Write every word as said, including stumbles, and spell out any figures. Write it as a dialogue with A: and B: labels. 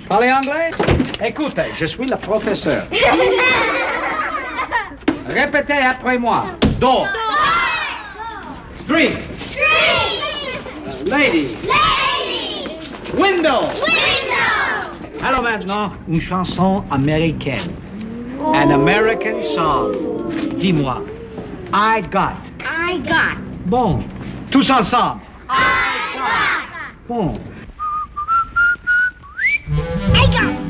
A: Parlez anglais? Écoutez, je suis le professeur. Répétez après moi. Door. Street. Uh, lady.
B: Lady.
A: Window.
B: Window.
A: Alors maintenant, une chanson américaine. An American song. Dis-moi. I got.
B: I got.
A: Bon. Tous ensemble.
B: I got.
A: Bon.
B: I got.